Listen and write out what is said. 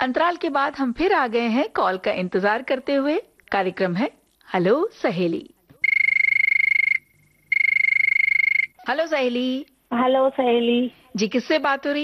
अंतराल के बाद हम फिर आ गए हैं कॉल का इंतजार करते हुए। कार्यक्रम है हेलो सहेली। हेलो सहेली। हेलो सहेली जी, किससे बात हो रही है?